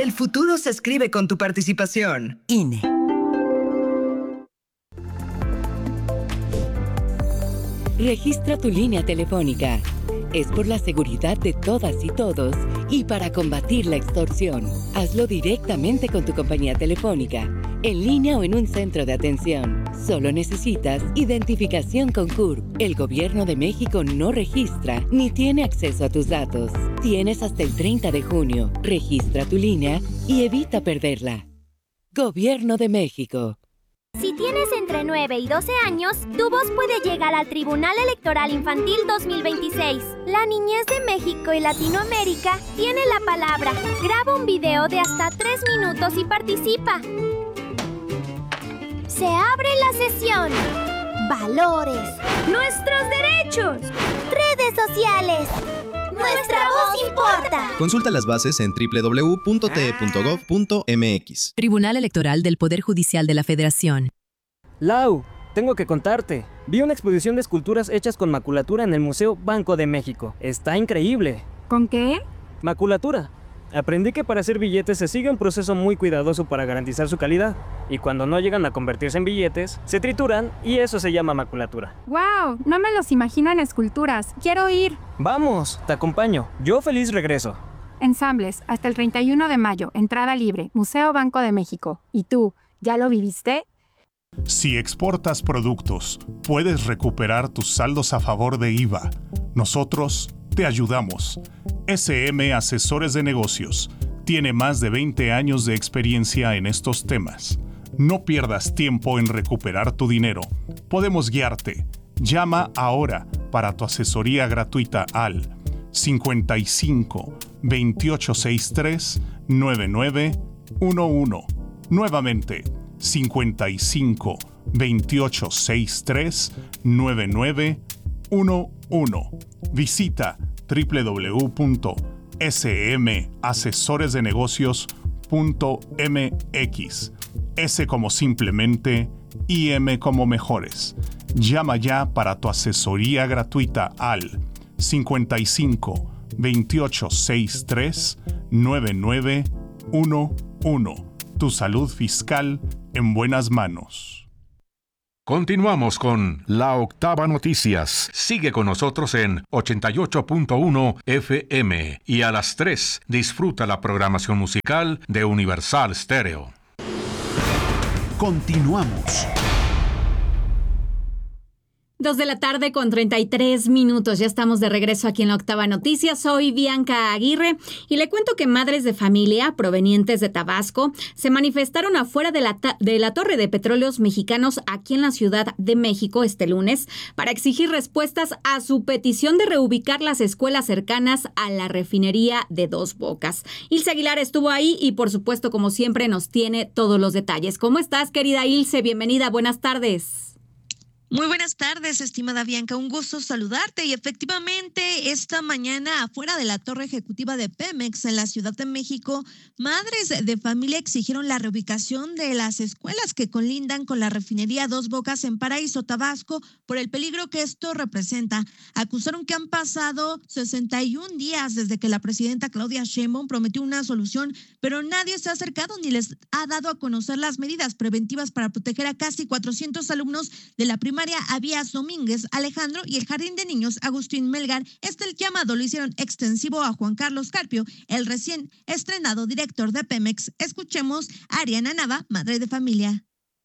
El futuro se escribe con tu participación. INE. Registra tu línea telefónica. Es por la seguridad de todas y todos y para combatir la extorsión. Hazlo directamente con tu compañía telefónica, en línea o en un centro de atención. Solo necesitas identificación con CURP. El Gobierno de México no registra ni tiene acceso a tus datos. Tienes hasta el 30 de junio. Registra tu línea y evita perderla. Gobierno de México. Si tienes entre 9 y 12 años, tu voz puede llegar al Tribunal Electoral Infantil 2026. La niñez de México y Latinoamérica tiene la palabra. Graba un video de hasta 3 minutos y participa. Se abre la sesión. Valores. Nuestros derechos. Redes sociales. Nuestra voz importa. Consulta las bases en www.te.gov.mx. Tribunal Electoral del Poder Judicial de la Federación. Lau, tengo que contarte. Vi una exposición de esculturas hechas con maculatura en el Museo Banco de México. Está increíble. ¿Con qué? Maculatura. Aprendí que para hacer billetes se sigue un proceso muy cuidadoso para garantizar su calidad. Y cuando no llegan a convertirse en billetes, se trituran y eso se llama maculatura. ¡Wow! No me los imagino en esculturas. ¡Quiero ir! Vamos, te acompaño. Yo feliz regreso. Ensambles, hasta el 31 de mayo. Entrada libre. Museo Banco de México. ¿Y tú, ya lo viviste? Si exportas productos, puedes recuperar tus saldos a favor de IVA. Nosotros te ayudamos. SM Asesores de Negocios tiene más de 20 años de experiencia en estos temas. No pierdas tiempo en recuperar tu dinero. Podemos guiarte. Llama ahora para tu asesoría gratuita al 55 2863 9911. Nuevamente, 55 2863 9911. Visita www.smasesoresdenegocios.mx. S como simplemente y M como mejores. Llama ya para tu asesoría gratuita al 55 2863 9911. Tu salud fiscal en buenas manos. Continuamos con La Octava Noticias. Sigue con nosotros en 88.1 FM y a las 3 disfruta la programación musical de Universal Stereo. Continuamos. 2 de la tarde con 33 minutos. Ya estamos de regreso aquí en La Octava Noticias. Soy Bianca Aguirre y le cuento que madres de familia provenientes de Tabasco se manifestaron afuera de la Torre de Petróleos Mexicanos aquí en la Ciudad de México este lunes para exigir respuestas a su petición de reubicar las escuelas cercanas a la refinería de Dos Bocas. Ilse Aguilar estuvo ahí y por supuesto, como siempre, nos tiene todos los detalles. ¿Cómo estás, querida Ilse? Bienvenida. Buenas tardes. Muy buenas tardes, estimada Bianca. Un gusto saludarte. Y efectivamente, esta mañana, afuera de la torre ejecutiva de Pemex en la Ciudad de México, madres de familia exigieron la reubicación de las escuelas que colindan con la refinería Dos Bocas en Paraíso, Tabasco, por el peligro que esto representa. Acusaron que han pasado 61 días desde que la presidenta Claudia Sheinbaum prometió una solución, pero nadie se ha acercado ni les ha dado a conocer las medidas preventivas para proteger a casi 400 alumnos de la primaria Abías Domínguez Alejandro y el Jardín de Niños Agustín Melgar. El llamado lo hicieron extensivo a Juan Carlos Carpio, el recién estrenado director de Pemex. Escuchemos a Ariana Nava, madre de familia.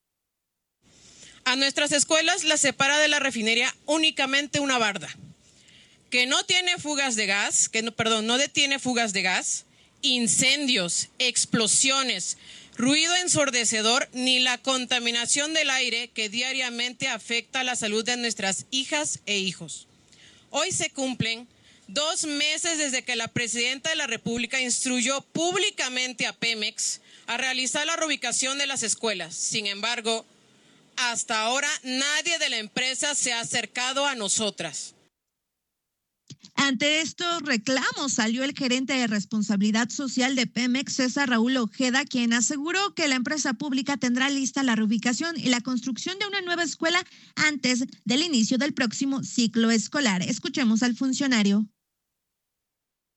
A nuestras escuelas las separa de la refinería únicamente una barda, que no tiene fugas de gas, no detiene fugas de gas, incendios, explosiones, ruido ensordecedor ni la contaminación del aire que diariamente afecta a la salud de nuestras hijas e hijos. Hoy se cumplen 2 meses desde que la presidenta de la República instruyó públicamente a Pemex a realizar la reubicación de las escuelas. Sin embargo, hasta ahora nadie de la empresa se ha acercado a nosotras. Ante estos reclamos salió el gerente de responsabilidad social de Pemex, César Raúl Ojeda, quien aseguró que la empresa pública tendrá lista la reubicación y la construcción de una nueva escuela antes del inicio del próximo ciclo escolar. Escuchemos al funcionario.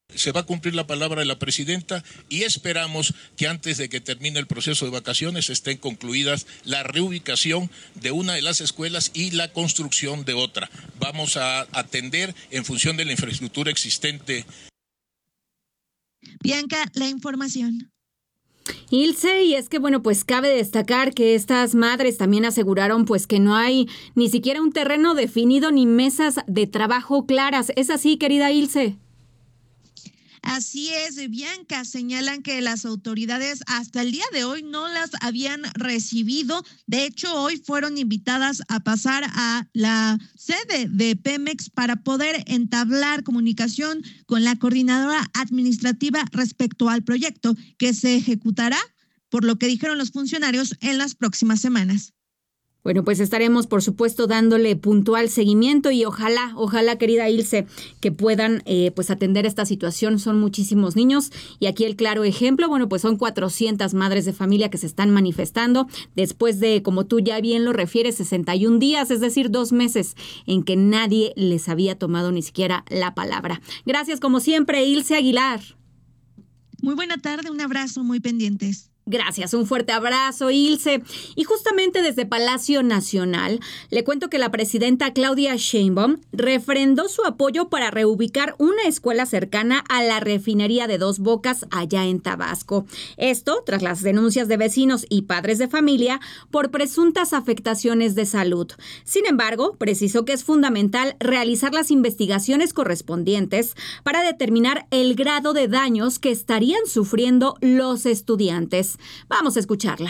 Se va a cumplir la palabra de la presidenta y esperamos que antes de que termine el proceso de vacaciones estén concluidas la reubicación de una de las escuelas y la construcción de otra. Vamos a atender en función de la infraestructura existente. Bianca, la información. Ilse, y es que bueno, pues cabe destacar que estas madres también aseguraron pues que no hay ni siquiera un terreno definido ni mesas de trabajo claras. ¿Es así, querida Ilse? Así es, Bianca. Señalan que las autoridades hasta el día de hoy no las habían recibido. De hecho, hoy fueron invitadas a pasar a la sede de Pemex para poder entablar comunicación con la coordinadora administrativa respecto al proyecto que se ejecutará, por lo que dijeron los funcionarios, en las próximas semanas. Bueno, pues estaremos, por supuesto, dándole puntual seguimiento y ojalá, querida Ilse, que puedan pues atender esta situación. Son muchísimos niños y aquí el claro ejemplo, bueno, pues son 400 madres de familia que se están manifestando después de, como tú ya bien lo refieres, 61 días, es decir, 2 meses en que nadie les había tomado ni siquiera la palabra. Gracias, como siempre, Ilse Aguilar. Muy buena tarde, un abrazo, muy pendientes. Gracias, un fuerte abrazo, Ilse. Y justamente desde Palacio Nacional, le cuento que la presidenta Claudia Sheinbaum refrendó su apoyo para reubicar una escuela cercana a la refinería de Dos Bocas allá en Tabasco. Esto tras las denuncias de vecinos y padres de familia por presuntas afectaciones de salud. Sin embargo, precisó que es fundamental realizar las investigaciones correspondientes para determinar el grado de daños que estarían sufriendo los estudiantes. Vamos a escucharla.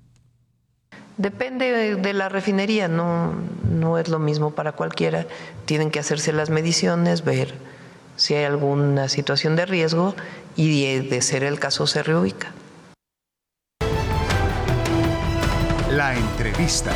Depende de la refinería, no es lo mismo para cualquiera. Tienen que hacerse las mediciones, ver si hay alguna situación de riesgo y de ser el caso se reubica. La entrevista.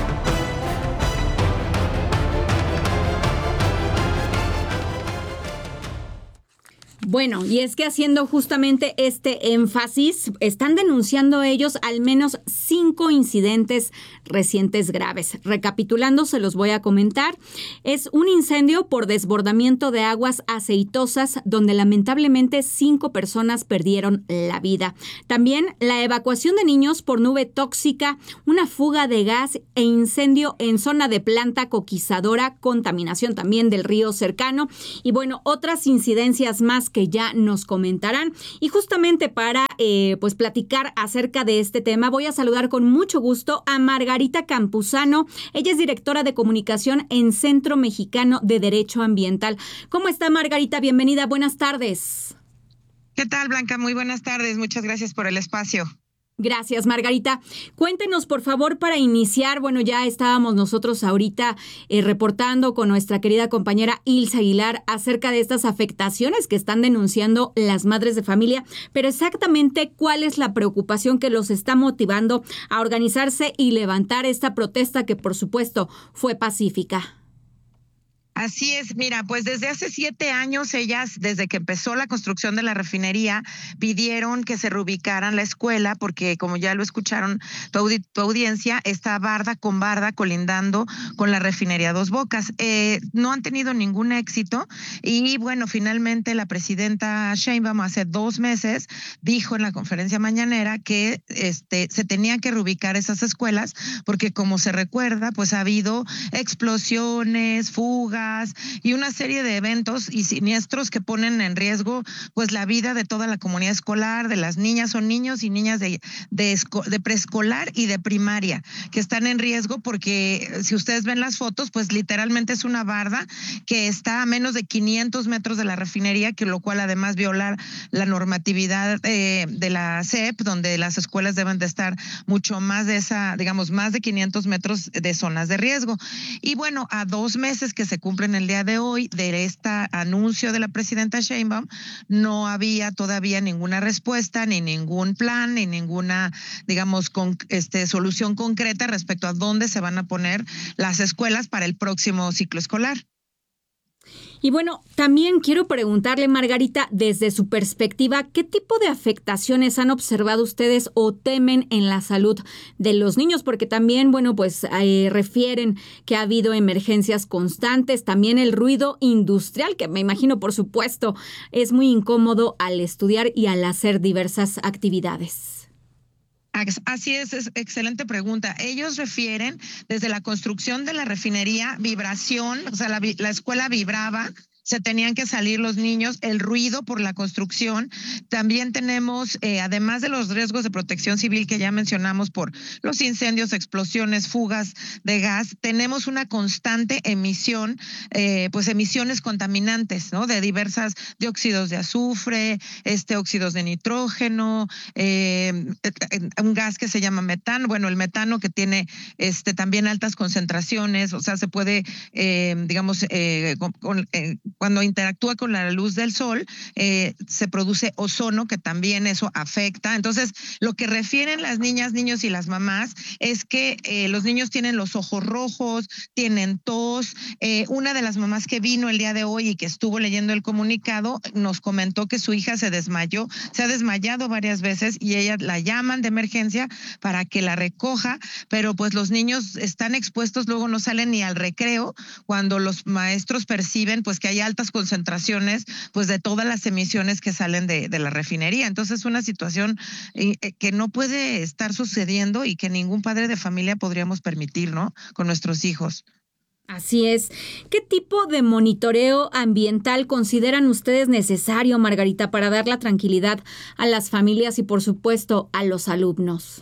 Bueno, y es que haciendo justamente este énfasis, están denunciando ellos al menos 5 incidentes recientes graves. Recapitulando, se los voy a comentar. Es un incendio por desbordamiento de aguas aceitosas, donde lamentablemente 5 personas perdieron la vida. También la evacuación de niños por nube tóxica, una fuga de gas e incendio en zona de planta coquizadora, contaminación también del río cercano. Y bueno, otras incidencias más que ya nos comentarán. Y justamente para pues platicar acerca de este tema, voy a saludar con mucho gusto a Margarita Campuzano. Ella es directora de comunicación en Centro Mexicano de Derecho Ambiental. ¿Cómo está, Margarita? Bienvenida, buenas tardes. ¿Qué tal, Blanca? Muy buenas tardes. Muchas gracias por el espacio. Gracias, Margarita. Cuéntenos, por favor, para iniciar. Bueno, ya estábamos nosotros ahorita reportando con nuestra querida compañera Ilse Aguilar acerca de estas afectaciones que están denunciando las madres de familia, pero exactamente cuál es la preocupación que los está motivando a organizarse y levantar esta protesta que, por supuesto, fue pacífica. Así es, mira, pues desde hace 7 años ellas, desde que empezó la construcción de la refinería, pidieron que se reubicaran la escuela porque, como ya lo escucharon tu audiencia, está barda con barda colindando con la refinería Dos Bocas. No han tenido ningún éxito y bueno, finalmente la presidenta Sheinbaum hace 2 meses dijo en la conferencia mañanera que se tenían que reubicar esas escuelas porque, como se recuerda, pues ha habido explosiones, fugas y una serie de eventos y siniestros que ponen en riesgo pues la vida de toda la comunidad escolar, de las niñas o niños y niñas de preescolar y de primaria, que están en riesgo porque si ustedes ven las fotos, pues literalmente es una barda que está a menos de 500 metros de la refinería, que lo cual además viola la normatividad de la SEP, donde las escuelas deben de estar mucho más de más de 500 metros de zonas de riesgo. Y bueno, a 2 meses que se cumplen el día de hoy de este anuncio de la presidenta Sheinbaum, no había todavía ninguna respuesta, ni ningún plan, ni ninguna, solución concreta respecto a dónde se van a poner las escuelas para el próximo ciclo escolar. Y bueno, también quiero preguntarle, Margarita, desde su perspectiva, ¿qué tipo de afectaciones han observado ustedes o temen en la salud de los niños? Porque también, bueno, pues refieren que ha habido emergencias constantes, también el ruido industrial, que me imagino, por supuesto, es muy incómodo al estudiar y al hacer diversas actividades. Así es excelente pregunta. Ellos refieren desde la construcción de la refinería, vibración, o sea, la escuela vibraba, se tenían que salir los niños, el ruido por la construcción. También tenemos, además de los riesgos de protección civil que ya mencionamos por los incendios, explosiones, fugas de gas, tenemos una constante emisión, pues emisiones contaminantes, ¿no? De diversas dióxidos de azufre, óxidos de nitrógeno, un gas que se llama metano. Bueno, el metano que tiene también altas concentraciones, o sea, se puede, cuando interactúa con la luz del sol, se produce ozono, que también eso afecta. Entonces, lo que refieren las niñas, niños y las mamás es que los niños tienen los ojos rojos, tienen tos. Una de las mamás que vino el día de hoy y que estuvo leyendo el comunicado nos comentó que su hija se desmayó, se ha desmayado varias veces y ella la llaman de emergencia para que la recoja, pero pues los niños están expuestos, luego no salen ni al recreo cuando los maestros perciben pues que hay altas concentraciones pues de todas las emisiones que salen de la refinería. Entonces es una situación que no puede estar sucediendo y que ningún padre de familia podríamos permitir, ¿no? Con nuestros hijos. Así es. ¿Qué tipo de monitoreo ambiental consideran ustedes necesario, Margarita, para dar la tranquilidad a las familias y, por supuesto, a los alumnos?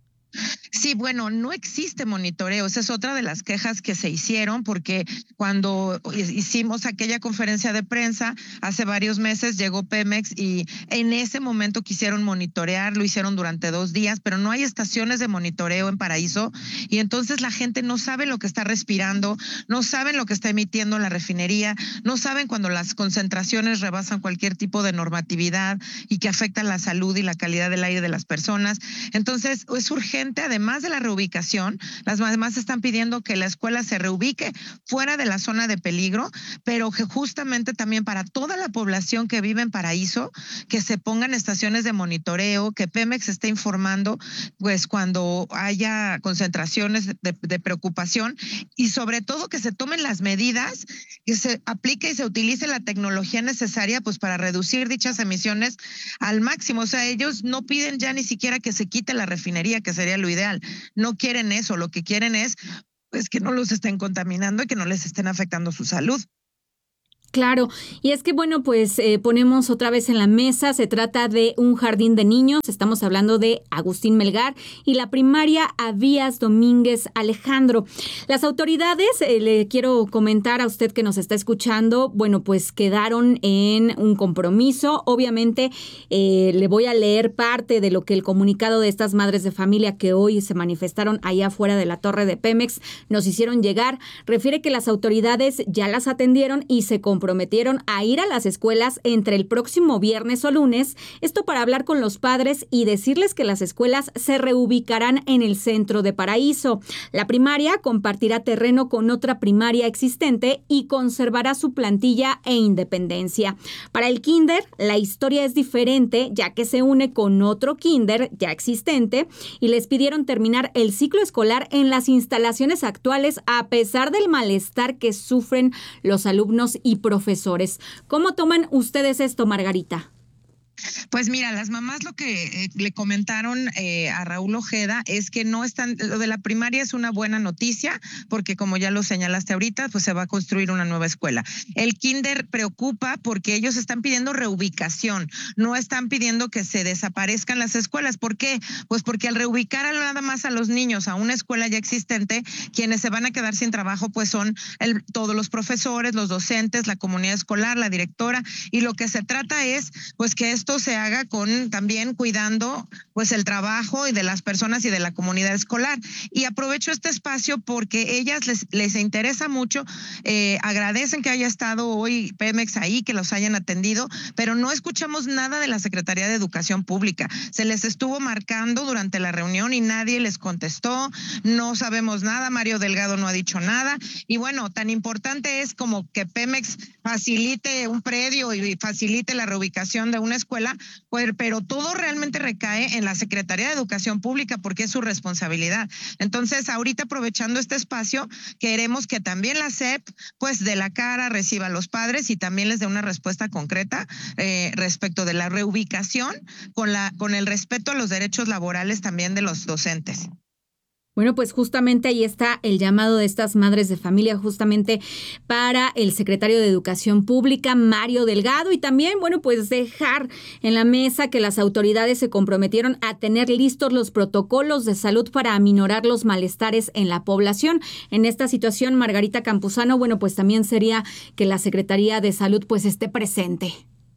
Sí, bueno, no existe monitoreo. Esa es otra de las quejas que se hicieron, porque cuando hicimos aquella conferencia de prensa hace varios meses, llegó Pemex y en ese momento quisieron monitorear, lo hicieron durante 2 días, pero no hay estaciones de monitoreo en Paraíso y entonces la gente no sabe lo que está respirando, no saben lo que está emitiendo la refinería, no saben cuando las concentraciones rebasan cualquier tipo de normatividad y que afectan la salud y la calidad del aire de las personas. Entonces, es urgente. Además de la reubicación, las mamás están pidiendo que la escuela se reubique fuera de la zona de peligro, pero que justamente también para toda la población que vive en Paraíso, que se pongan estaciones de monitoreo, que Pemex esté informando pues cuando haya concentraciones de preocupación y sobre todo que se tomen las medidas, que se aplique y se utilice la tecnología necesaria pues para reducir dichas emisiones al máximo. O sea, ellos no piden ya ni siquiera que se quite la refinería, que sería lo ideal. No quieren eso, lo que quieren es pues que no los estén contaminando y que no les estén afectando su salud. Claro, y es que bueno, pues ponemos otra vez en la mesa, se trata de un jardín de niños, estamos hablando de Agustín Melgar y la primaria Abías Domínguez Alejandro. Las autoridades, le quiero comentar a usted que nos está escuchando, bueno, pues quedaron en un compromiso, obviamente le voy a leer parte de lo que el comunicado de estas madres de familia que hoy se manifestaron allá afuera de la torre de Pemex nos hicieron llegar, refiere que las autoridades ya las atendieron y se comprometieron a ir a las escuelas entre el próximo viernes o lunes, esto para hablar con los padres y decirles que las escuelas se reubicarán en el centro de Paraíso. La primaria compartirá terreno con otra primaria existente y conservará su plantilla e independencia. Para el kinder, la historia es diferente, ya que se une con otro kinder ya existente y les pidieron terminar el ciclo escolar en las instalaciones actuales a pesar del malestar que sufren los alumnos y profesores. ¿Cómo toman ustedes esto, Margarita? Pues mira, las mamás lo que le comentaron a Raúl Ojeda es que no están, lo de la primaria es una buena noticia porque como ya lo señalaste ahorita, pues se va a construir una nueva escuela. El kinder preocupa porque ellos están pidiendo reubicación, no están pidiendo que se desaparezcan las escuelas. ¿Por qué? Pues porque al reubicar nada más a los niños a una escuela ya existente, quienes se van a quedar sin trabajo pues son todos los profesores, los docentes, la comunidad escolar, la directora, y lo que se trata es pues que esto esto se haga también cuidando pues el trabajo y de las personas y de la comunidad escolar. Y aprovecho este espacio porque ellas les interesa mucho, agradecen que haya estado hoy Pemex ahí, que los hayan atendido, pero no escuchamos nada de la Secretaría de Educación Pública. Se les estuvo marcando durante la reunión y nadie les contestó, no sabemos nada, Mario Delgado no ha dicho nada, y bueno, tan importante es como que Pemex facilite un predio y facilite la reubicación de una escuela, pues, pero todo realmente recae en la Secretaría de Educación Pública porque es su responsabilidad. Entonces, ahorita aprovechando este espacio, queremos que también la SEP, pues de la cara, reciba a los padres y también les dé una respuesta concreta respecto de la reubicación con el respeto a los derechos laborales también de los docentes. Bueno, pues justamente ahí está el llamado de estas madres de familia justamente para el secretario de Educación Pública, Mario Delgado, y también, bueno, pues dejar en la mesa que las autoridades se comprometieron a tener listos los protocolos de salud para aminorar los malestares en la población. En esta situación, Margarita Campuzano, bueno, pues también sería que la Secretaría de Salud pues esté presente.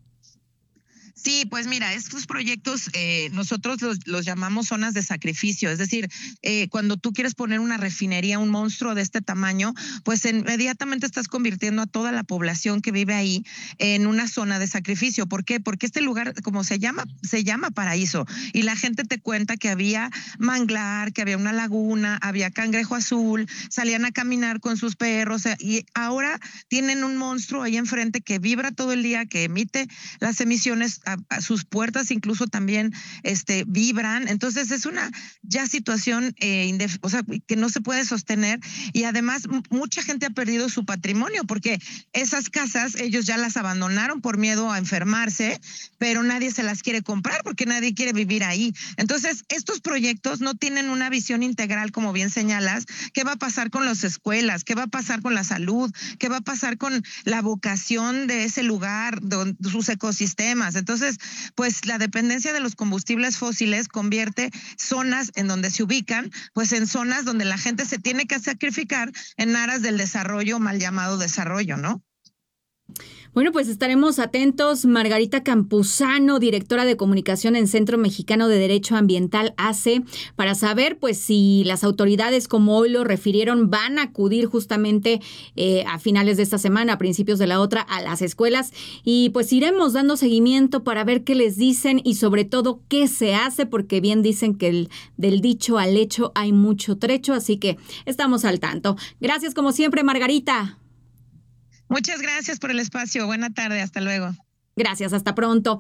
Sí, pues mira, estos proyectos nosotros los llamamos zonas de sacrificio, es decir, cuando tú quieres poner una refinería, un monstruo de este tamaño, pues inmediatamente estás convirtiendo a toda la población que vive ahí en una zona de sacrificio. ¿Por qué? Porque este lugar, como se llama paraíso, y la gente te cuenta que había manglar, que había una laguna, había cangrejo azul, salían a caminar con sus perros, y ahora tienen un monstruo ahí enfrente que vibra todo el día, que emite las emisiones a sus puertas incluso también vibran. Entonces es una ya situación que no se puede sostener, y además mucha gente ha perdido su patrimonio porque esas casas ellos ya las abandonaron por miedo a enfermarse, pero nadie se las quiere comprar porque nadie quiere vivir ahí. Entonces estos proyectos no tienen una visión integral, como bien señalas. ¿Qué va a pasar con las escuelas? ¿Qué va a pasar con la salud? ¿Qué va a pasar con la vocación de ese lugar, sus ecosistemas? Entonces, pues la dependencia de los combustibles fósiles convierte zonas en donde se ubican, pues en zonas donde la gente se tiene que sacrificar en aras del desarrollo, mal llamado desarrollo, ¿no? Bueno, pues estaremos atentos. Margarita Campuzano, directora de comunicación en Centro Mexicano de Derecho Ambiental, ACE, para saber pues si las autoridades, como hoy lo refirieron, van a acudir justamente a finales de esta semana, a principios de la otra, a las escuelas, y pues iremos dando seguimiento para ver qué les dicen y sobre todo qué se hace, porque bien dicen que del dicho al hecho hay mucho trecho, así que estamos al tanto. Gracias como siempre, Margarita. Muchas gracias por el espacio. Buena tarde. Hasta luego. Gracias. Hasta pronto.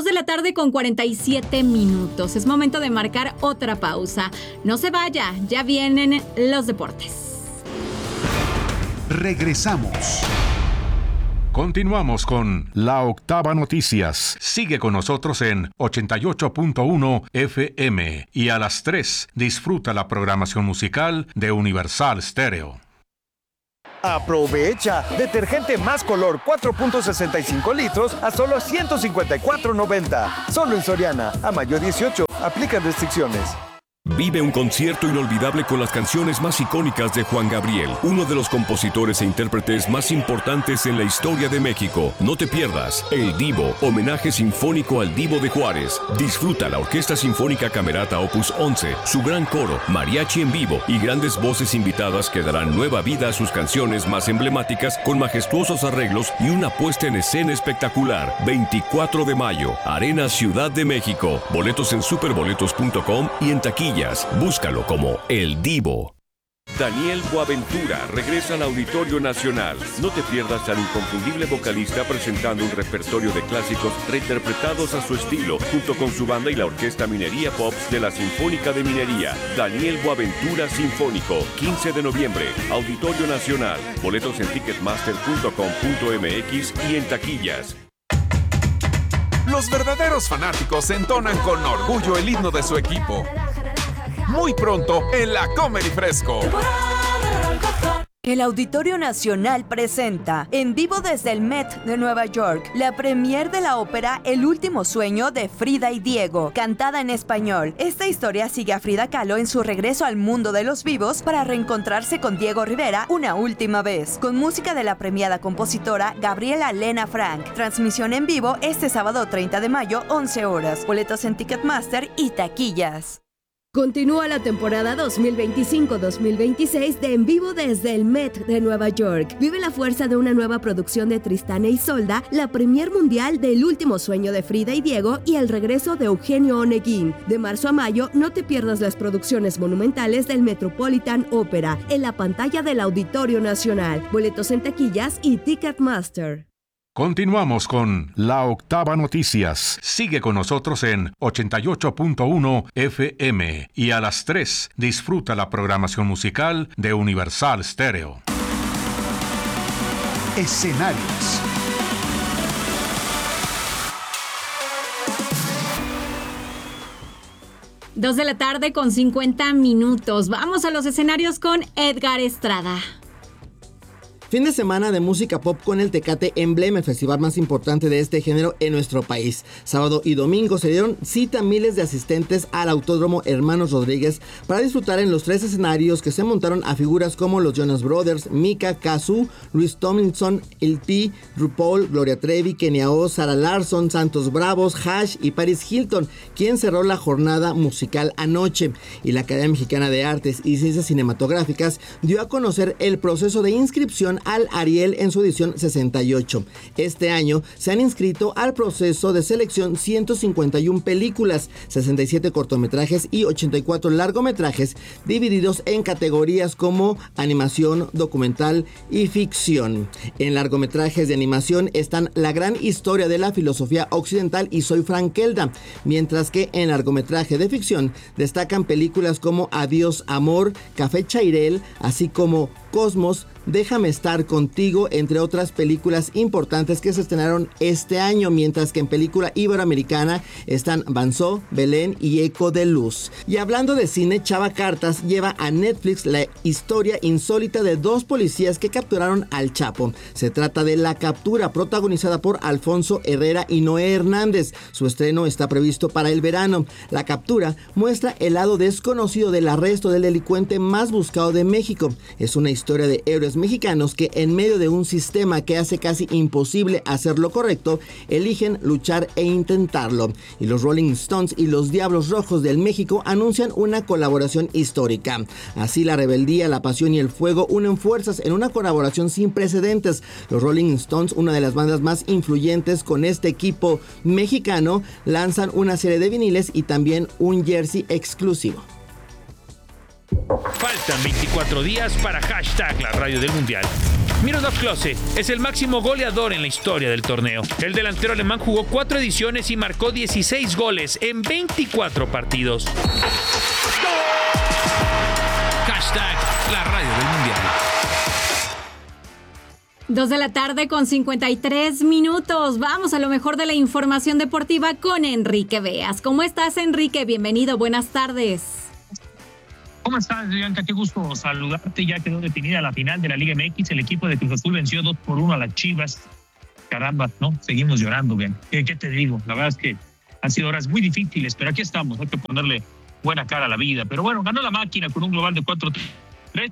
2:47 p.m. Es momento de marcar otra pausa. No se vaya. Ya vienen los deportes. Regresamos. Continuamos con La Octava Noticias. Sigue con nosotros en 88.1 FM y a las 3 disfruta la programación musical de Universal Stereo. Aprovecha. Detergente Más Color 4.65 litros a solo $154.90. Solo en Soriana. A mayo 18. Aplican restricciones. Vive un concierto inolvidable con las canciones más icónicas de Juan Gabriel, uno de los compositores e intérpretes más importantes en la historia de México. No te pierdas El Divo, homenaje sinfónico al Divo de Juárez. Disfruta la Orquesta Sinfónica Camerata Opus 11, su gran coro, mariachi en vivo y grandes voces invitadas que darán nueva vida a sus canciones más emblemáticas con majestuosos arreglos y una puesta en escena espectacular. 24 de mayo, Arena Ciudad de México. Boletos en superboletos.com y en taquilla. Búscalo como El Divo. Daniel Boaventura regresa al Auditorio Nacional. No te pierdas al inconfundible vocalista presentando un repertorio de clásicos reinterpretados a su estilo, junto con su banda y la Orquesta Minería Pops de la Sinfónica de Minería. Daniel Boaventura Sinfónico, 15 de noviembre, Auditorio Nacional. Boletos en ticketmaster.com.mx y en taquillas. Los verdaderos fanáticos entonan con orgullo el himno de su equipo. Muy pronto en la Comedy Fresco. El Auditorio Nacional presenta, en vivo desde el Met de Nueva York, la premier de la ópera El último sueño de Frida y Diego, cantada en español. Esta historia sigue a Frida Kahlo en su regreso al mundo de los vivos para reencontrarse con Diego Rivera una última vez, con música de la premiada compositora Gabriela Lena Frank. Transmisión en vivo este sábado 30 de mayo, 11 horas. Boletos en Ticketmaster y taquillas. Continúa la temporada 2025-2026 de En Vivo desde el Met de Nueva York. Vive la fuerza de una nueva producción de Tristán e Isolda, la premier mundial de El último sueño de Frida y Diego y el regreso de Eugenio Oneguín. De marzo a mayo, no te pierdas las producciones monumentales del Metropolitan Opera en la pantalla del Auditorio Nacional. Boletos en taquillas y Ticketmaster. Continuamos con La Octava Noticias. Sigue con nosotros en 88.1 FM y a las 3 disfruta la programación musical de Universal Stereo. Escenarios. Dos de la tarde con 50 minutos. Vamos a los escenarios con Edgar Estrada. Fin de semana de música pop con el Tecate Emblem, el festival más importante de este género en nuestro país. Sábado y domingo se dieron cita miles de asistentes al Autódromo Hermanos Rodríguez para disfrutar en los 3 escenarios que se montaron a figuras como los Jonas Brothers, Mika, Kazoo, Luis Tomlinson, El P, RuPaul, Gloria Trevi, Kenia O, Sara Larsson, Santos Bravos, Hash y Paris Hilton, quien cerró la jornada musical anoche. Y la Academia Mexicana de Artes y Ciencias Cinematográficas dio a conocer el proceso de inscripción al Ariel en su edición 68. Este año se han inscrito al proceso de selección 151 películas, 67 cortometrajes y 84 largometrajes, divididos en categorías como animación, documental y ficción. En largometrajes de animación están La gran historia de la filosofía occidental y Soy Frankelda, mientras que en largometraje de ficción destacan películas como Adiós Amor, Café Chairel, así como Cosmos, Déjame estar contigo, entre otras películas importantes que se estrenaron este año, mientras que en película iberoamericana están Banzó, Belén y Eco de Luz. Y hablando de cine, Chava Cartas lleva a Netflix la historia insólita de 2 policías que capturaron al Chapo. Se trata de La Captura, protagonizada por Alfonso Herrera y Noé Hernández. Su estreno está previsto para el verano. La Captura muestra el lado desconocido del arresto del delincuente más buscado de México. Es una historia de héroes mexicanos que en medio de un sistema que hace casi imposible hacer lo correcto, eligen luchar e intentarlo. Y los Rolling Stones y los Diablos Rojos del México anuncian una colaboración histórica. Así la rebeldía, la pasión y el fuego unen fuerzas en una colaboración sin precedentes. Los Rolling Stones, una de las bandas más influyentes con este equipo mexicano, lanzan una serie de viniles y también un jersey exclusivo. Faltan 24 días para #la radio del Mundial. Miroslav Klose es el máximo goleador en la historia del torneo. El delantero alemán jugó 4 ediciones y marcó 16 goles en 24 partidos. #la radio del Mundial. 2 de la tarde con 53 minutos. Vamos a lo mejor de la información deportiva con Enrique Beas. ¿Cómo estás, Enrique? Bienvenido, buenas tardes. ¿Cómo estás, Bianca? Qué gusto saludarte. Ya quedó definida la final de la Liga MX. El equipo de Cruz Azul venció 2-1 a las Chivas. Caramba, ¿no? Seguimos llorando, bien. ¿Qué te digo? La verdad es que han sido horas muy difíciles, pero aquí estamos. Hay que ponerle buena cara a la vida. Pero bueno, ganó la máquina con un global de 4-3.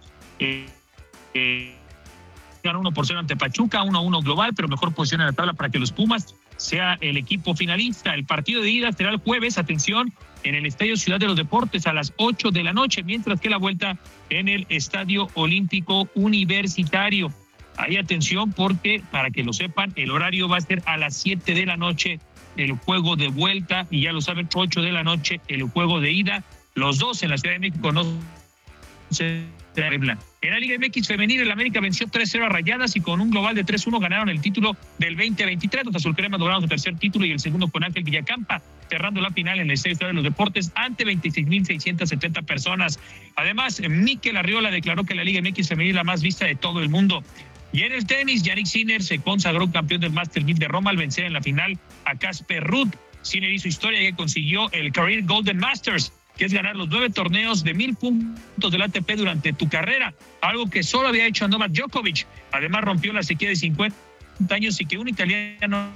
Ganó 1-0 ante Pachuca, 1-1 global, pero mejor posición en la tabla para que los Pumas sea el equipo finalista. El partido de ida será el jueves, atención, en el Estadio Ciudad de los Deportes a las 8 de la noche, mientras que la vuelta en el Estadio Olímpico Universitario. Ahí atención porque, para que lo sepan, el horario va a ser a las 7 de la noche el juego de vuelta y ya lo saben, 8 de la noche el juego de ida. Los dos en la Ciudad de México no se arreglan. En la Liga MX femenil, el América venció 3-0 a Rayadas y con un global de 3-1 ganaron el título del 2023. Los azulcremas lograron su tercer título y el segundo con Ángel Villacampa, cerrando la final en el Estadio de los Deportes ante 26,670 personas. Además, Mikel Arriola declaró que la Liga MX femenil es la más vista de todo el mundo. Y en el tenis, Yannick Sinner se consagró campeón del Masters 1000 de Roma al vencer en la final a Casper Ruud. Sinner hizo historia y consiguió el Career Golden Masters. que es ganar los 9 torneos de 1,000 puntos del ATP durante tu carrera, algo que solo había hecho Novak Djokovic. Además rompió la sequía de 50 años y que un italiano...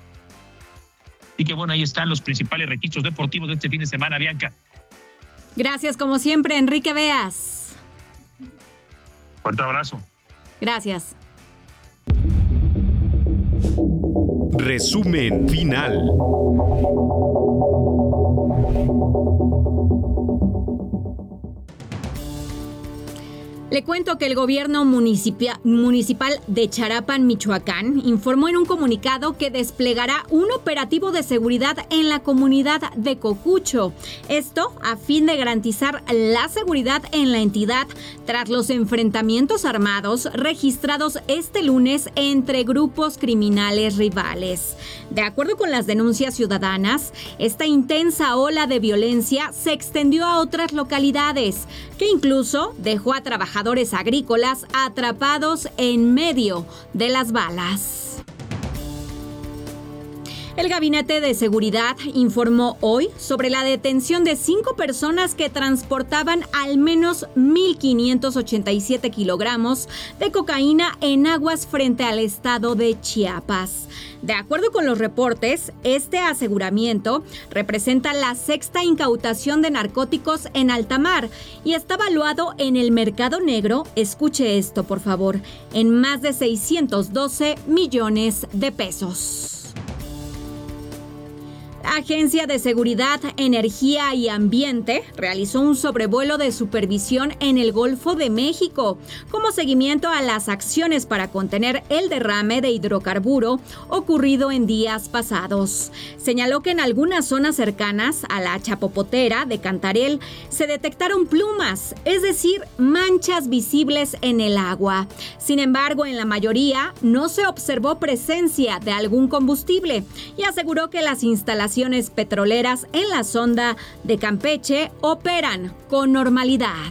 Y que bueno, ahí están los principales registros deportivos de este fin de semana, Bianca. Gracias, como siempre, Enrique Beas. Fuerte abrazo. Gracias. Resumen final. Le cuento que el gobierno municipal de Charapan, Michoacán, informó en un comunicado que desplegará un operativo de seguridad en la comunidad de Cocucho. Esto a fin de garantizar la seguridad en la entidad tras los enfrentamientos armados registrados este lunes entre grupos criminales rivales. De acuerdo con las denuncias ciudadanas, esta intensa ola de violencia se extendió a otras localidades, que incluso dejó a trabajadores agrícolas atrapados en medio de las balas. El Gabinete de Seguridad informó hoy sobre la detención de 5 personas que transportaban al menos 1,587 kilogramos de cocaína en aguas frente al estado de Chiapas. De acuerdo con los reportes, este aseguramiento representa la 6ª incautación de narcóticos en alta mar y está valuado en el mercado negro, escuche esto por favor, en más de 612 millones de pesos. La Agencia de Seguridad, Energía y Ambiente realizó un sobrevuelo de supervisión en el Golfo de México como seguimiento a las acciones para contener el derrame de hidrocarburo ocurrido en días pasados. Señaló que en algunas zonas cercanas a la Chapopotera de Cantarell se detectaron plumas, es decir, manchas visibles en el agua. Sin embargo, en la mayoría no se observó presencia de algún combustible y aseguró que las instalaciones petroleras en la sonda de Campeche operan con normalidad.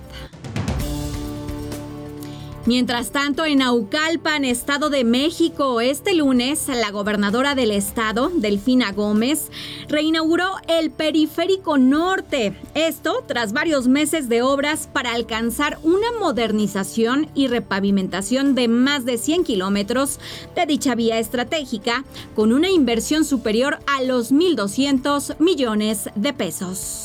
Mientras tanto, en Naucalpan, Estado de México, este lunes, la gobernadora del estado, Delfina Gómez, reinauguró el Periférico Norte. Esto tras varios meses de obras para alcanzar una modernización y repavimentación de más de 100 kilómetros de dicha vía estratégica, con una inversión superior a los 1,200 millones de pesos.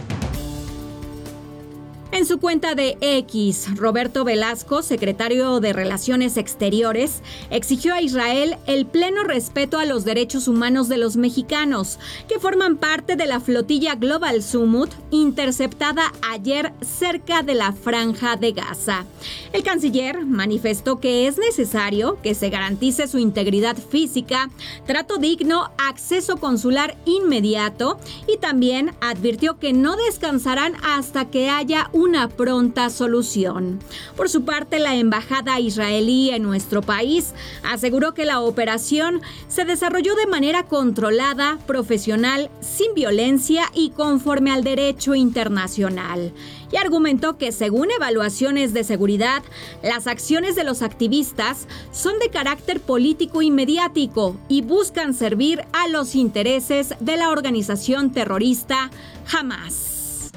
En su cuenta de X, Roberto Velasco, secretario de Relaciones Exteriores, exigió a Israel el pleno respeto a los derechos humanos de los mexicanos, que forman parte de la flotilla Global Summit interceptada ayer cerca de la Franja de Gaza. El canciller manifestó que es necesario que se garantice su integridad física, trato digno, acceso consular inmediato y también advirtió que no descansarán hasta que haya una pronta solución. Por su parte, la embajada israelí en nuestro país aseguró que la operación se desarrolló de manera controlada, profesional, sin violencia y conforme al derecho internacional. Y argumentó que según evaluaciones de seguridad, las acciones de los activistas son de carácter político y mediático y buscan servir a los intereses de la organización terrorista Hamás.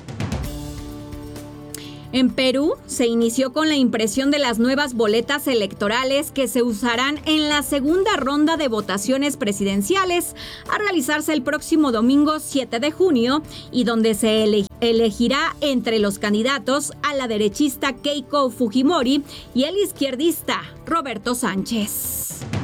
En Perú se inició con la impresión de las nuevas boletas electorales que se usarán en la segunda ronda de votaciones presidenciales a realizarse el próximo domingo 7 de junio y donde se elegirá entre los candidatos a la derechista Keiko Fujimori y el izquierdista Roberto Sánchez.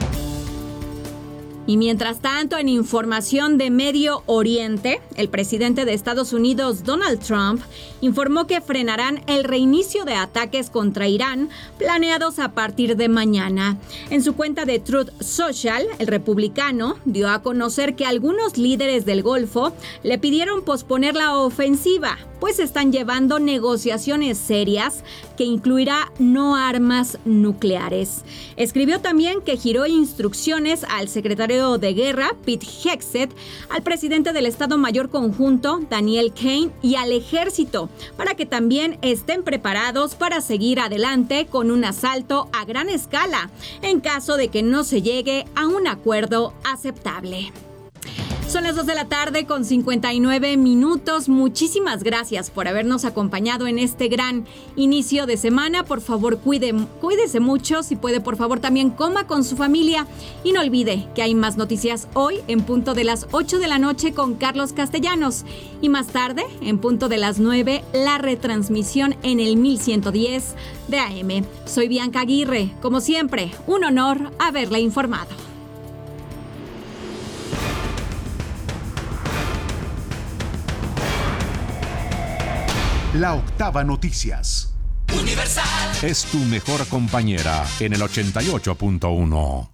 Y mientras tanto, en información de Medio Oriente, el presidente de Estados Unidos, Donald Trump, informó que frenarán el reinicio de ataques contra Irán planeados a partir de mañana. En su cuenta de Truth Social, el republicano dio a conocer que algunos líderes del Golfo le pidieron posponer la ofensiva, pues están llevando negociaciones serias que incluirá no armas nucleares. Escribió también que giró instrucciones al secretario de Guerra, Pete Hegseth, al presidente del Estado Mayor Conjunto, Daniel Kane, y al ejército, para que también estén preparados para seguir adelante con un asalto a gran escala, en caso de que no se llegue a un acuerdo aceptable. Son las 2 de la tarde con 59 minutos. Muchísimas gracias por habernos acompañado en este gran inicio de semana. Por favor, cuídese mucho. Si puede, por favor, también coma con su familia. Y no olvide que hay más noticias hoy en punto de las 8 de la noche con Carlos Castellanos. Y más tarde, en punto de las 9, la retransmisión en el 1110 de AM. Soy Bianca Aguirre. Como siempre, un honor haberla informado. La Octava Noticias. Universal. Es tu mejor compañera en el 88.1.